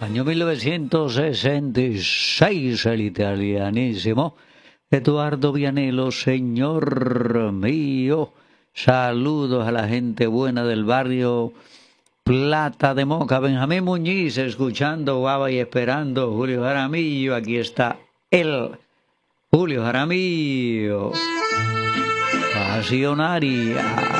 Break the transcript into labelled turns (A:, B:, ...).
A: Año 1966, el italianísimo Eduardo Vianello, señor mío. Saludos a la gente buena del barrio Plata de Moca. Benjamín Muñiz, escuchando Guava y esperando Julio Jaramillo. Aquí está el Julio Jaramillo. Pasionaria.